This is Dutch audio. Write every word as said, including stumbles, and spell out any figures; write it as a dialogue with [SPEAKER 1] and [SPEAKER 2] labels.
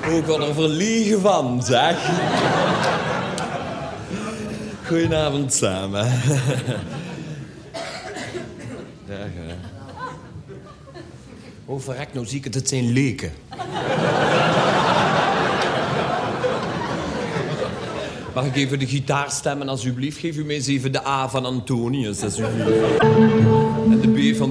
[SPEAKER 1] Ook al er verliegen van, zeg. Goedenavond samen. Dag, hè. Oh, verrek, nou zie ik het, het zijn leken. Mag ik even de gitaar stemmen, alsjeblieft? Geef u mij eens even de A van Antonius, alsjeblieft. En de B van